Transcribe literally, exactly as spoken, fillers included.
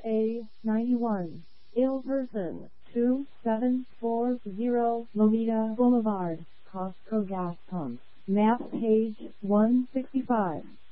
A ninety-one, ill person, two seven four zero Lomita Boulevard, Costco gas pump, map page one sixty-five.